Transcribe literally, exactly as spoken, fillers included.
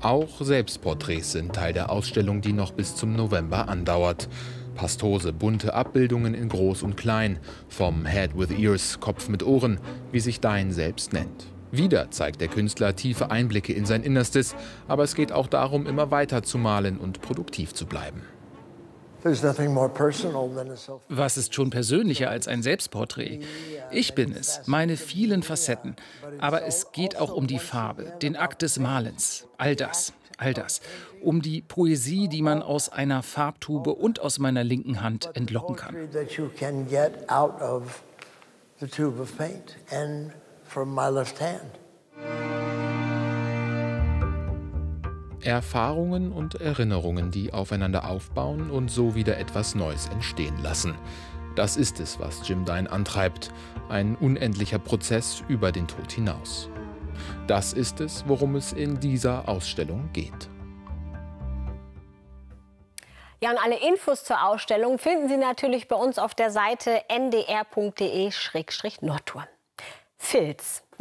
Auch Selbstporträts sind Teil der Ausstellung, die noch bis zum November andauert. Pastose bunte Abbildungen in Groß und Klein. Vom Head with Ears, Kopf mit Ohren, wie sich Dein selbst nennt. Wieder zeigt der Künstler tiefe Einblicke in sein Innerstes. Aber es geht auch darum, immer weiter zu malen und produktiv zu bleiben. Was ist schon persönlicher als ein Selbstporträt? Ich bin es, meine vielen Facetten. Aber es geht auch um die Farbe, den Akt des Malens. All das, all das. Um die Poesie, die man aus einer Farbtube und aus meiner linken Hand entlocken kann. Erfahrungen und Erinnerungen, die aufeinander aufbauen und so wieder etwas Neues entstehen lassen. Das ist es, was Jim Dine antreibt. Ein unendlicher Prozess über den Tod hinaus. Das ist es, worum es in dieser Ausstellung geht. Ja, und alle Infos zur Ausstellung finden Sie natürlich bei uns auf der Seite n d r punkt d e Schrägstrich Nordtour. Filz.